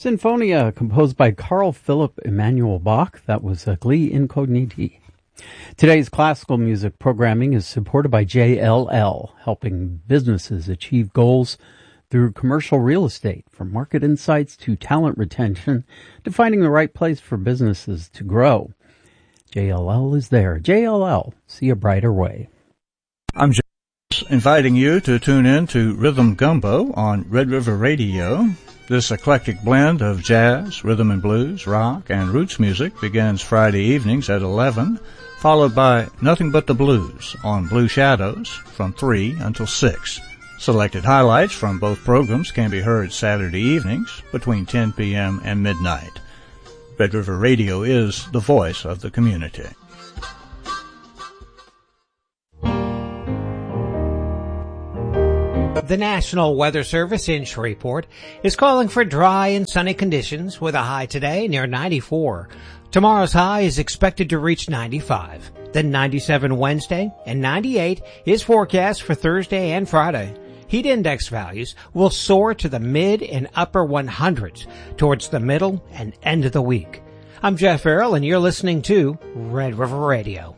Sinfonia, composed by Carl Philipp Emanuel Bach. That was Gli Incogniti. Today's classical music programming is supported by JLL, helping businesses achieve goals through commercial real estate, from market insights to talent retention to finding the right place for businesses to grow. JLL is there. JLL, see a brighter way. I'm just inviting you to tune in to Rhythm Gumbo on Red River Radio. This eclectic blend of jazz, rhythm and blues, rock, and roots music begins Friday evenings at 11, followed by Nothing But the Blues on Blue Shadows from 3 until 6. Selected highlights from both programs can be heard Saturday evenings between 10 p.m. and midnight. Red River Radio is the voice of the community. The National Weather Service in Shreveport is calling for dry and sunny conditions with a high today near 94. Tomorrow's high is expected to reach 95. Then 97 Wednesday and 98 is forecast for Thursday and Friday. Heat index values will soar to the mid and upper 100s towards the middle and end of the week. I'm Jeff Farrell and you're listening to Red River Radio.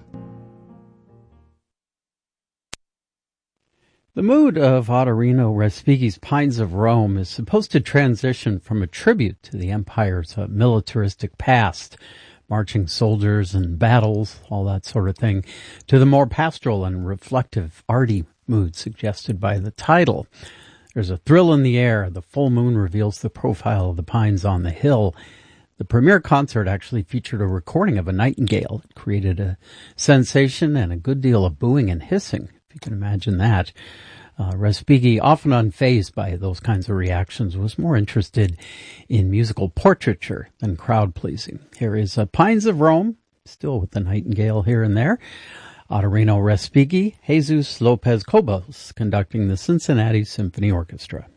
The mood of Ottorino Respighi's Pines of Rome is supposed to transition from a tribute to the empire's militaristic past, marching soldiers and battles, all that sort of thing, to the more pastoral and reflective, arty mood suggested by the title. There's a thrill in the air. The full moon reveals the profile of the pines on the hill. The premiere concert actually featured a recording of a nightingale. It created a sensation and a good deal of booing and hissing, if you can imagine that. Respighi, often unfazed by those kinds of reactions, was more interested in musical portraiture than crowd-pleasing. Here is Pines of Rome, still with the nightingale here and there. Ottorino Respighi, Jesus Lopez Cobos conducting the Cincinnati Symphony Orchestra.